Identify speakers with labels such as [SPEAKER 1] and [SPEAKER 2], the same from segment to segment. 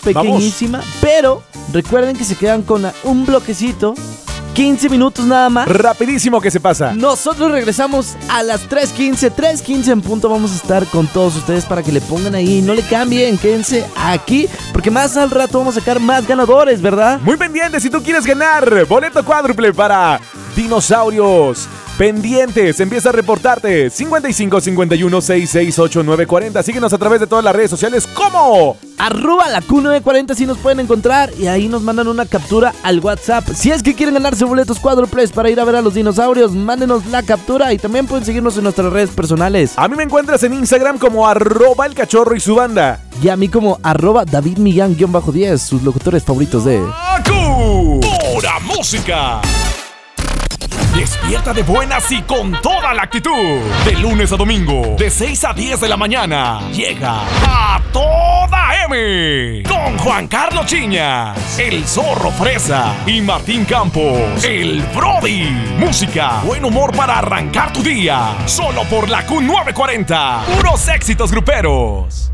[SPEAKER 1] pequeñísima, pero recuerden que se quedan con un bloquecito, 15 minutos nada más.
[SPEAKER 2] Rapidísimo que se pasa.
[SPEAKER 1] Nosotros regresamos a las 3:15 en punto. Vamos a estar con todos ustedes para que le pongan ahí, no le cambien, quédense aquí, porque más al rato vamos a sacar más ganadores, ¿verdad?
[SPEAKER 2] Muy pendiente, si tú quieres ganar boleto cuádruple para Dinosaurios. Pendientes, empieza a reportarte 55 51 668 940. Síguenos a través de todas las redes sociales como
[SPEAKER 1] @la Q940 si nos pueden encontrar y ahí nos mandan una captura al WhatsApp. Si es que quieren ganarse boletos cuádruples para ir a ver a los dinosaurios, mándenos la captura y también pueden seguirnos en nuestras redes personales.
[SPEAKER 2] A mí me encuentras en Instagram como @elcachorro y su banda.
[SPEAKER 1] Y a mí como @DavidMillán_10, sus locutores favoritos de
[SPEAKER 3] ¡Acu! ¡Pura música! Despierta de buenas y con toda la actitud. De lunes a domingo, de 6 a 10 de la mañana, llega A Toda M. Con Juan Carlos Chiñas, el Zorro Fresa y Martín Campos, el Brody. Música, buen humor para arrancar tu día. Solo por la Q940. Puros éxitos gruperos.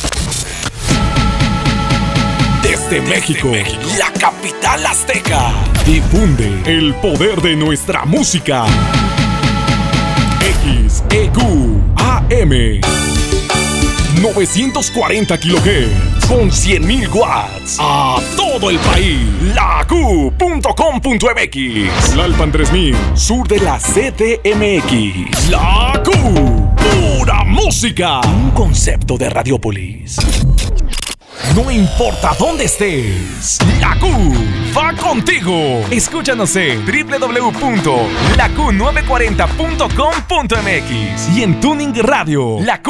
[SPEAKER 3] Desde México, la capital azteca, difunde el poder de nuestra música. XEQ AM 940 kHz con 100.000 watts a todo el país. La Q.com.mx, Lalpan 3000, sur de la CDMX. La Q, pura música. Un concepto de Radiopolis. No importa dónde estés, la Q va contigo. Escúchanos en www.laQ940.com.mx y en Tuning Radio, la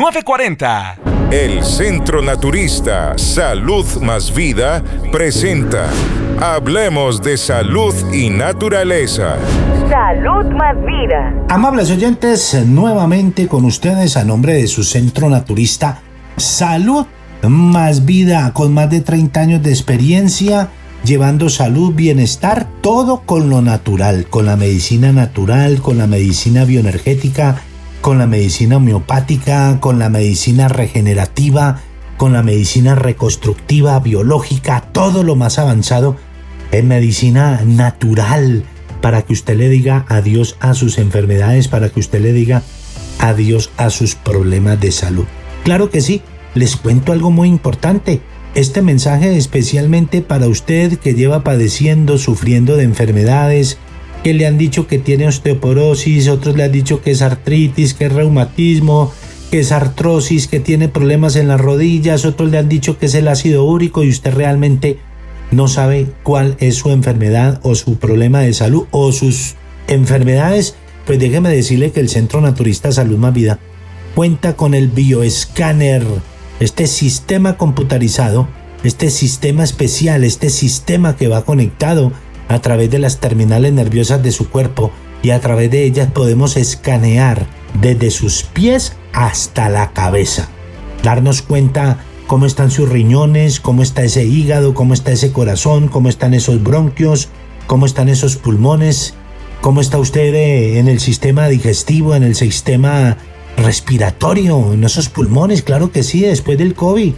[SPEAKER 3] Q940.
[SPEAKER 4] El Centro Naturista Salud Más Vida presenta Hablemos de Salud y Naturaleza.
[SPEAKER 5] Salud Más Vida.
[SPEAKER 6] Amables oyentes, nuevamente con ustedes a nombre de su Centro Naturista Salud Más Vida, con más de 30 años de experiencia, llevando salud, bienestar, todo con lo natural, con la medicina natural, con la medicina bioenergética, con la medicina homeopática, con la medicina regenerativa, con la medicina reconstructiva, biológica, todo lo más avanzado en medicina natural, para que usted le diga adiós a sus enfermedades, para que usted le diga adiós a sus problemas de salud. Claro que sí. Les cuento algo muy importante. Este mensaje especialmente para usted que lleva padeciendo, sufriendo de enfermedades, que le han dicho que tiene osteoporosis, otros le han dicho que es artritis, que es reumatismo, que es artrosis, que tiene problemas en las rodillas, otros le han dicho que es el ácido úrico y usted realmente no sabe cuál es su enfermedad o su problema de salud o sus enfermedades. Pues déjeme decirle que el Centro Naturista Salud Más Vida cuenta con el bioescáner. Este sistema computarizado, este sistema especial, este sistema que va conectado a través de las terminales nerviosas de su cuerpo y a través de ellas podemos escanear desde sus pies hasta la cabeza. Darnos cuenta cómo están sus riñones, cómo está ese hígado, cómo está ese corazón, cómo están esos bronquios, cómo están esos pulmones, cómo está usted en el sistema digestivo, en el sistema respiratorio, en esos pulmones. Claro que sí, después del COVID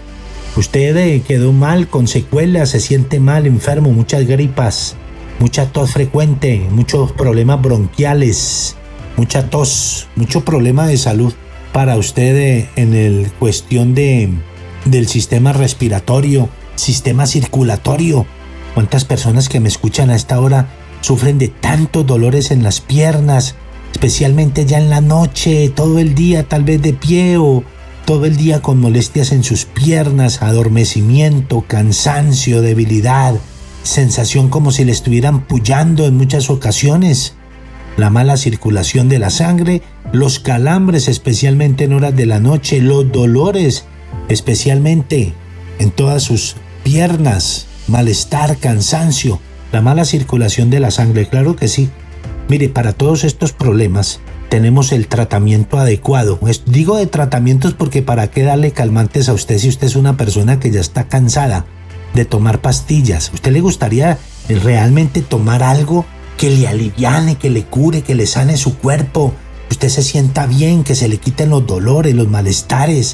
[SPEAKER 6] usted quedó mal, con secuelas, se siente mal, enfermo, muchas gripas, mucha tos frecuente, muchos problemas bronquiales, mucha tos, mucho problema de salud para usted en el cuestión del sistema respiratorio, sistema circulatorio. ¿Cuántas personas que me escuchan a esta hora sufren de tantos dolores en las piernas, especialmente ya en la noche, todo el día tal vez de pie o todo el día con molestias en sus piernas, adormecimiento, cansancio, debilidad, sensación como si le estuvieran pullando en muchas ocasiones, la mala circulación de la sangre, los calambres especialmente en horas de la noche, los dolores especialmente en todas sus piernas, malestar, cansancio, la mala circulación de la sangre? Claro que sí. Mire, para todos estos problemas tenemos el tratamiento adecuado. Digo de tratamientos porque para qué darle calmantes a usted si usted es una persona que ya está cansada de tomar pastillas. ¿A usted le gustaría realmente tomar algo que le aliviane, que le cure, que le sane su cuerpo? Usted se sienta bien, que se le quiten los dolores, los malestares,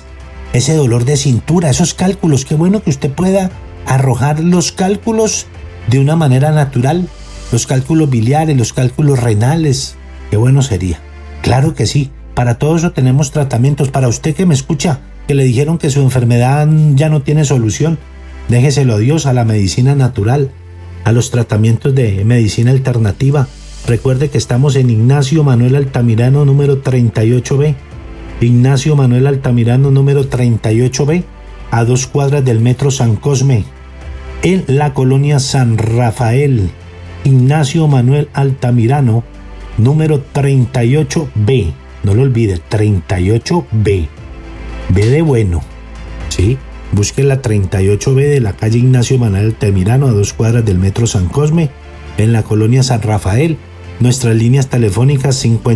[SPEAKER 6] ese dolor de cintura, esos cálculos. Qué bueno que usted pueda arrojar los cálculos de una manera natural, los cálculos biliares, los cálculos renales. Qué bueno sería. Claro que sí, para todo eso tenemos tratamientos. Para usted que me escucha, que le dijeron que su enfermedad ya no tiene solución, déjeselo a Dios, a la medicina natural, a los tratamientos de medicina alternativa. Recuerde que estamos en Ignacio Manuel Altamirano número 38B. Ignacio Manuel Altamirano número 38B, a 2 cuadras del Metro San Cosme, en la colonia San Rafael. Ignacio Manuel Altamirano número 38B. No lo olvide, 38B. B de bueno. ¿Sí? Busque la 38B de la calle Ignacio Manuel Altamirano, a 2 cuadras del Metro San Cosme, en la colonia San Rafael. Nuestras líneas telefónicas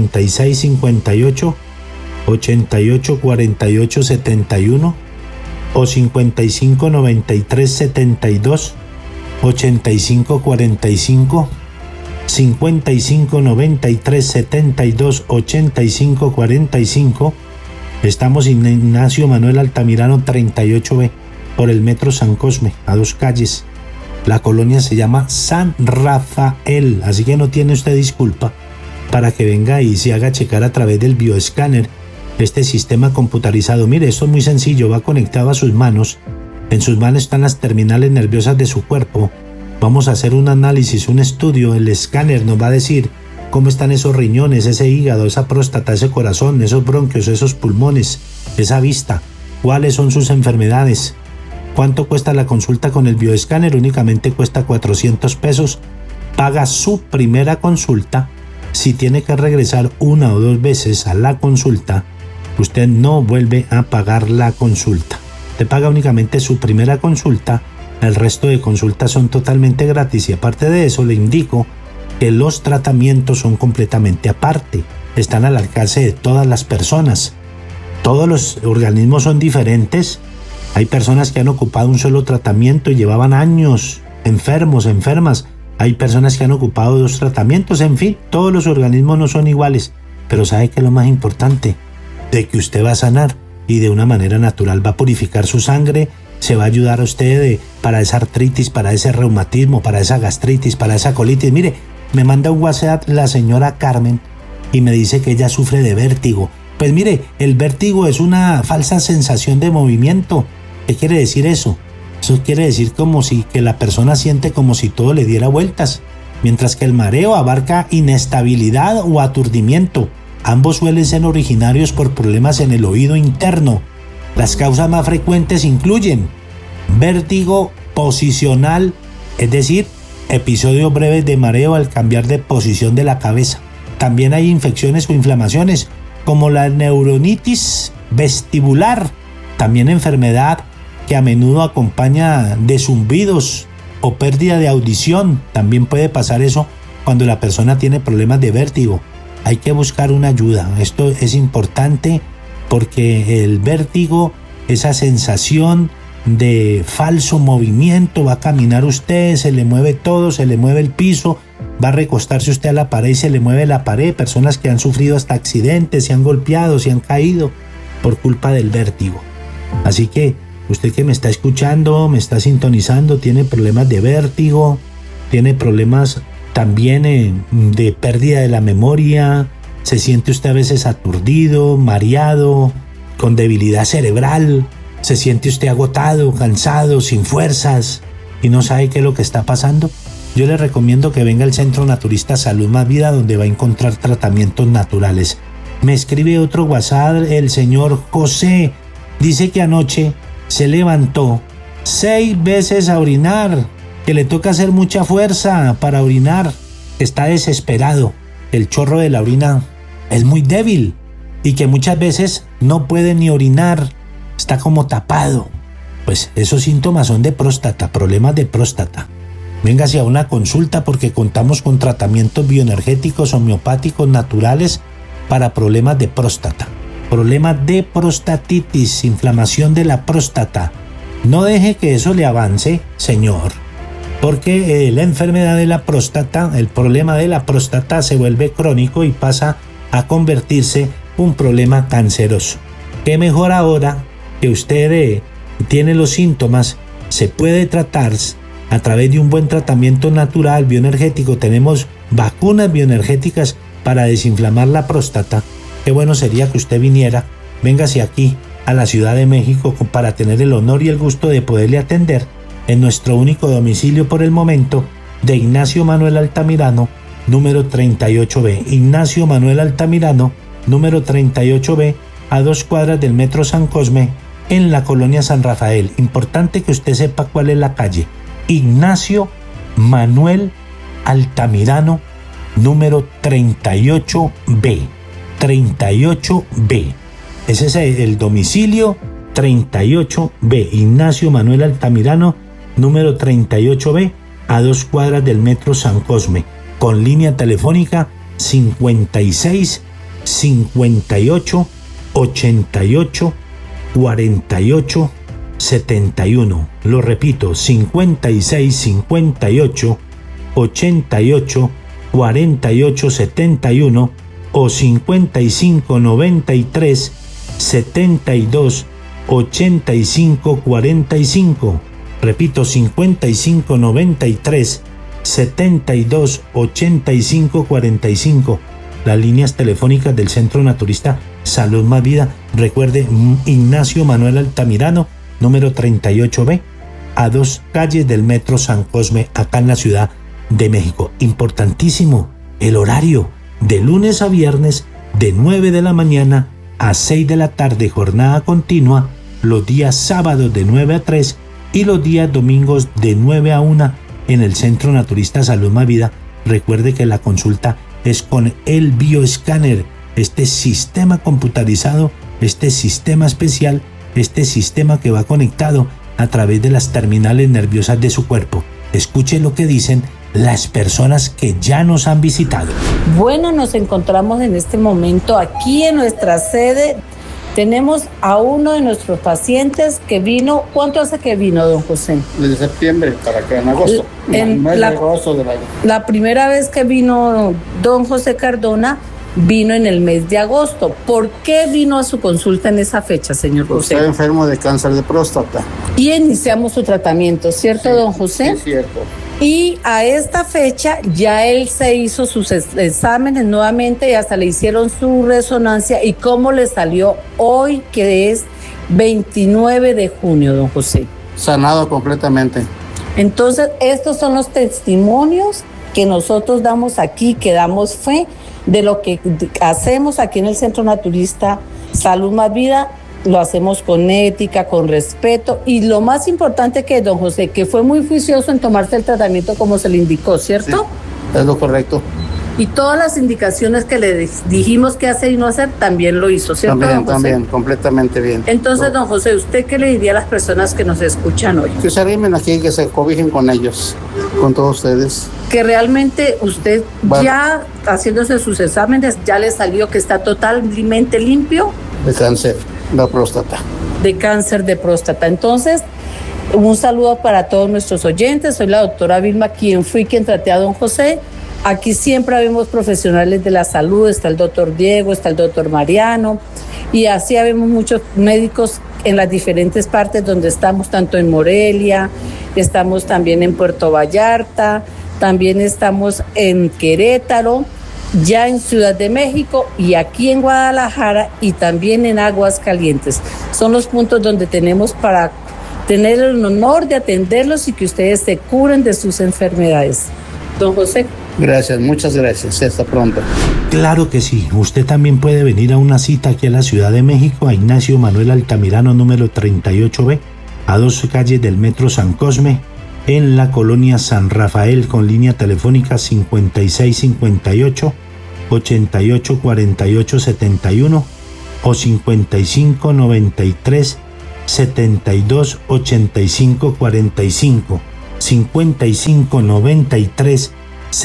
[SPEAKER 6] 5658 88 48 71 o 55 93 72 85 45, 55 93 72 85 45. Estamos en Ignacio Manuel Altamirano 38B, por el Metro San Cosme, a 2 calles. La colonia se llama San Rafael, así que no tiene usted disculpa para que venga y se haga checar a través del bioescáner, este sistema computarizado. Mire, esto es muy sencillo, va conectado a sus manos. En sus manos están las terminales nerviosas de su cuerpo. Vamos a hacer un análisis, un estudio. El escáner nos va a decir cómo están esos riñones, ese hígado, esa próstata, ese corazón, esos bronquios, esos pulmones, esa vista, cuáles son sus enfermedades. ¿Cuánto cuesta la consulta con el bioescáner? Únicamente cuesta 400 pesos. Paga su primera consulta. Si tiene que regresar 1 o 2 veces a la consulta, usted no vuelve a pagar la consulta. Te paga únicamente su primera consulta. El resto de consultas son totalmente gratis, y aparte de eso le indico que los tratamientos son completamente aparte. Están al alcance de todas las personas. Todos los organismos son diferentes. Hay personas que han ocupado un solo tratamiento y llevaban años enfermos, enfermas. Hay personas que han ocupado 2 tratamientos. En fin, todos los organismos no son iguales. Pero ¿sabe qué es lo más importante? De que usted va a sanar, y de una manera natural va a purificar su sangre. Se va a ayudar a usted para esa artritis, para ese reumatismo, para esa gastritis, para esa colitis. Mire, me manda un WhatsApp la señora Carmen y me dice que ella sufre de vértigo. Pues mire, el vértigo es una falsa sensación de movimiento. ¿Qué quiere decir eso? Eso quiere decir como si que la persona siente como si todo le diera vueltas, mientras que el mareo abarca inestabilidad o aturdimiento. Ambos suelen ser originarios por problemas en el oído interno. Las causas más frecuentes incluyen vértigo posicional, es decir, episodios breves de mareo al cambiar de posición de la cabeza. También hay infecciones o inflamaciones como la neuronitis vestibular, también enfermedad que a menudo acompaña de zumbidos o pérdida de audición. También puede pasar eso cuando la persona tiene problemas de vértigo. Hay que buscar una ayuda. Esto es importante porque el vértigo, esa sensación de falso movimiento, va a caminar usted, se le mueve todo, se le mueve el piso, va a recostarse usted a la pared y se le mueve la pared. Personas que han sufrido hasta accidentes, se han golpeado, se han caído por culpa del vértigo. Así que usted que me está escuchando, me está sintonizando, tiene problemas de vértigo, tiene problemas también de pérdida de la memoria, se siente usted a veces aturdido, mareado, con debilidad cerebral, se siente usted agotado, cansado, sin fuerzas y no sabe qué es lo que está pasando. Yo le recomiendo que venga al Centro Naturista Salud Más Vida, donde va a encontrar tratamientos naturales. Me escribe otro WhatsApp el señor José. Dice que anoche se levantó 6 veces a orinar, que le toca hacer mucha fuerza para orinar, que está desesperado. El chorro de la orina es muy débil y que muchas veces no puede ni orinar, está como tapado. Pues esos síntomas son de próstata, problemas de próstata. Véngase a una consulta porque contamos con tratamientos bioenergéticos, homeopáticos, naturales para problemas de próstata. Problemas de prostatitis, inflamación de la próstata. No deje que eso le avance, señor, porque la enfermedad de la próstata, el problema de la próstata se vuelve crónico y pasa a convertirse en un problema canceroso. ¿Qué mejor ahora que usted tiene los síntomas, se puede tratar a través de un buen tratamiento natural, bioenergético. Tenemos vacunas bioenergéticas para desinflamar la próstata. Qué bueno sería que usted viniera, véngase aquí a la Ciudad de México para tener el honor y el gusto de poderle atender en nuestro único domicilio por el momento de Ignacio Manuel Altamirano, número 38B. Ignacio Manuel Altamirano, número 38B, a 2 cuadras del Metro San Cosme, en la colonia San Rafael. Importante que usted sepa cuál es la calle. Ignacio Manuel Altamirano, número 38B. 38B. Ese es el domicilio 38B. Ignacio Manuel Altamirano, número 38B, a 2 cuadras del Metro San Cosme, con línea telefónica 56 58 88 48 71. Lo repito, 56 58 88 48 71 o 55 93 72 85 45. Repito, 55 93 72 85 45. Las líneas telefónicas del Centro Naturista Salud Más Vida. Recuerde, Ignacio Manuel Altamirano, número 38B, a 2 calles del Metro San Cosme, acá en la Ciudad de México. Importantísimo, el horario de lunes a viernes de 9 de la mañana a 6 de la tarde, jornada continua, los días sábados de 9 a 3 y los días domingos de 9 a 1 en el Centro Naturista Salud Más Vida. Recuerde que la consulta es con el bioescáner, este sistema computarizado, este sistema especial, este sistema que va conectado a través de las terminales nerviosas de su cuerpo. Escuche lo que dicen las personas que ya nos han visitado.
[SPEAKER 7] Bueno, nos encontramos en este momento aquí en nuestra sede. Tenemos a uno de nuestros pacientes que vino. ¿Cuánto hace que vino, don José?
[SPEAKER 8] Desde septiembre para acá, en agosto.
[SPEAKER 7] La primera vez que vino don José Cardona vino en el mes de agosto. ¿Por qué vino a su consulta en esa fecha, señor José?
[SPEAKER 8] Está enfermo de cáncer de próstata.
[SPEAKER 7] Y iniciamos su tratamiento, ¿cierto,
[SPEAKER 8] sí,
[SPEAKER 7] don José?
[SPEAKER 8] Sí, cierto.
[SPEAKER 7] Y a esta fecha ya él se hizo sus exámenes nuevamente y hasta le hicieron su resonancia. ¿Y cómo le salió hoy, que es 29 de junio, don José?
[SPEAKER 8] Sanado completamente.
[SPEAKER 7] Entonces, estos son los testimonios que nosotros damos aquí, que damos fe de lo que hacemos aquí en el Centro Naturista Salud Más Vida. Lo hacemos con ética, con respeto, y lo más importante que don José, que fue muy juicioso en tomarse el tratamiento como se le indicó, ¿cierto?
[SPEAKER 8] Sí, es lo correcto.
[SPEAKER 7] Y todas las indicaciones que le dijimos qué hacer y no hacer, también lo hizo, ¿cierto, don José?
[SPEAKER 8] También, completamente bien.
[SPEAKER 7] Entonces, don José, ¿usted qué le diría a las personas que nos escuchan hoy?
[SPEAKER 8] Que se arrimen aquí, que se cobijen con ellos, con todos ustedes.
[SPEAKER 7] Que realmente usted ya haciéndose sus exámenes, ya le salió que está totalmente limpio
[SPEAKER 8] de cáncer. La próstata.
[SPEAKER 7] De cáncer de próstata. Entonces, un saludo para todos nuestros oyentes. Soy la doctora Vilma, quien traté a don José. Aquí siempre habemos profesionales de la salud. Está el doctor Diego, está el doctor Mariano. Y así habemos muchos médicos en las diferentes partes donde estamos, tanto en Morelia, estamos también en Puerto Vallarta, también estamos en Querétaro, ya en Ciudad de México y aquí en Guadalajara y también en Aguascalientes. Son los puntos donde tenemos para tener el honor de atenderlos y que ustedes se curen de sus enfermedades. Don José.
[SPEAKER 8] Gracias, muchas gracias. Hasta pronto.
[SPEAKER 6] Claro que sí. Usted también puede venir a una cita aquí a la Ciudad de México, a Ignacio Manuel Altamirano, número 38B, a 2 calles del Metro San Cosme, en la colonia San Rafael, con línea telefónica 5658 88 48 71 o 55 93 72 85 45, 55 93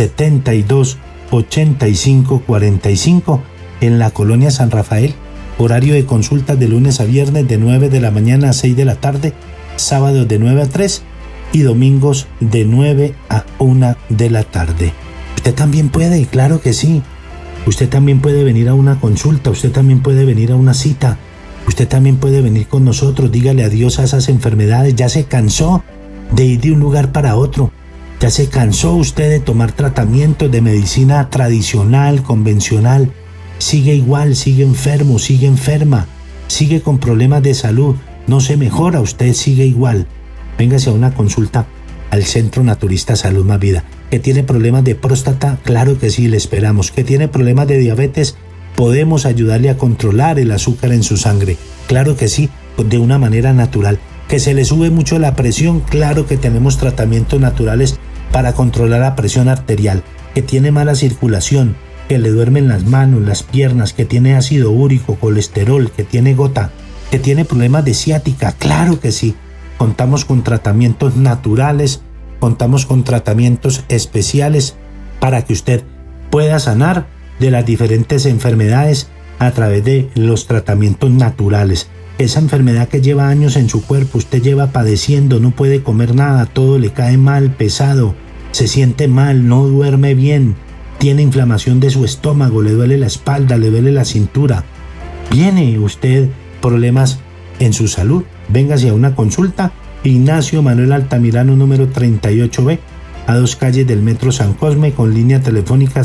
[SPEAKER 6] 72 85 45, en la colonia San Rafael. Horario de consultas de lunes a viernes de 9 de la mañana a 6 de la tarde, sábados de 9 a 3 y domingos de 9 a 1 de la tarde. Usted también puede, claro que sí. Usted también puede venir a una consulta, usted también puede venir a una cita Usted también puede venir con nosotros, dígale adiós a esas enfermedades. Ya se cansó de ir de un lugar para otro. Ya se cansó usted de tomar tratamientos de medicina tradicional, convencional. Sigue igual, sigue enfermo, sigue enferma, sigue con problemas de salud. No se mejora, usted sigue igual. Véngase a una consulta al Centro Naturista Salud Más Vida. ¿Que tiene problemas de próstata? Claro que sí, le esperamos. ¿Que tiene problemas de diabetes? Podemos ayudarle a controlar el azúcar en su sangre. Claro que sí, de una manera natural. ¿Que se le sube mucho la presión? Claro que tenemos tratamientos naturales para controlar la presión arterial. ¿Que tiene mala circulación? ¿Que le duermen las manos, las piernas? ¿Que tiene ácido úrico, colesterol? ¿Que tiene gota? ¿Que tiene problemas de ciática? Claro que sí. Contamos con tratamientos naturales, contamos con tratamientos especiales para que usted pueda sanar de las diferentes enfermedades a través de los tratamientos naturales. Esa enfermedad que lleva años en su cuerpo, usted lleva padeciendo, no puede comer nada, todo le cae mal, pesado, se siente mal, no duerme bien, tiene inflamación de su estómago, le duele la espalda, le duele la cintura. ¿Viene usted problemas en su salud? Véngase a una consulta. Ignacio Manuel Altamirano, número 38B, a 2 calles del Metro San Cosme, con línea telefónica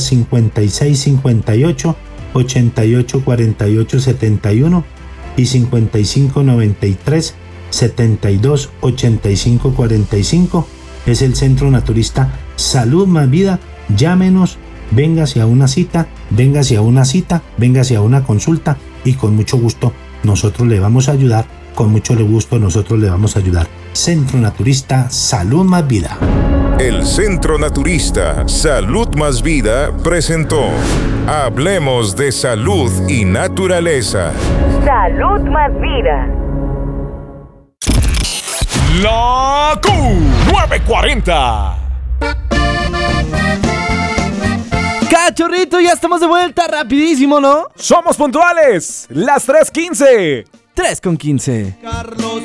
[SPEAKER 6] 5658-884871 y 5593-728545. Es el Centro Naturista Salud Más Vida. Llámenos, véngase a una cita, véngase a una consulta y con mucho gusto nosotros le vamos a ayudar. Con mucho gusto nosotros le vamos a ayudar. Centro Naturista Salud Más Vida.
[SPEAKER 4] El Centro Naturista Salud Más Vida presentó Hablemos de Salud y Naturaleza.
[SPEAKER 5] Salud Más Vida.
[SPEAKER 3] La Q940.
[SPEAKER 1] Cachorrito, ya estamos de vuelta, rapidísimo, ¿no?
[SPEAKER 2] Somos puntuales, las 3:15.
[SPEAKER 1] 3:15.